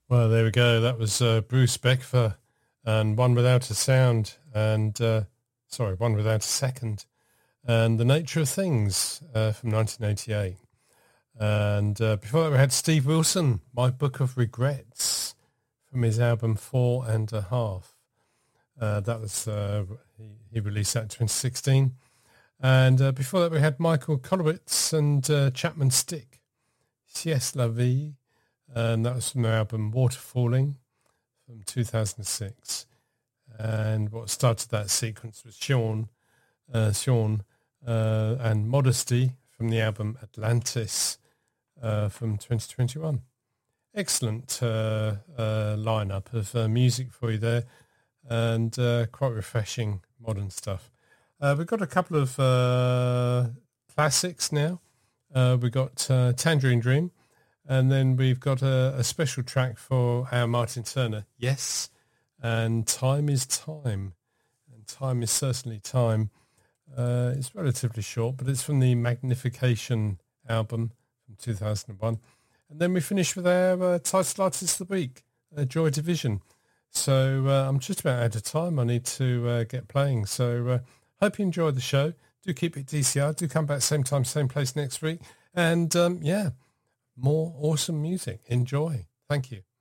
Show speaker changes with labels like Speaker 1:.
Speaker 1: Well, there we go. That was Bruce Beckfer and One Without a Sound and, One Without a Second and The Nature of Things from 1988. And before that we had Steve Wilson, My Book of Regrets from his album Four and a Half. That was, he released that in 2016. And before that we had Michael Kolowitz and Chapman Stick, Sieste la Vie. And that was from their album Waterfalling from 2006. And what started that sequence was Sean, and Modesty from the album Atlantis from 2021. Excellent lineup of music for you there, and quite refreshing modern stuff. We've got a couple of classics now. We've got Tangerine Dream. And then we've got a special track for our Martin Turner, Yes, and Time is Time. And Time is certainly time. It's relatively short, but it's from the Magnification album from 2001. And then we finish with our title artist of the week, Joy Division. So I'm just about out of time. I need to get playing. So hope you enjoyed the show. Do keep it DCR. Do come back same time, same place next week. And more awesome music. Enjoy. Thank you.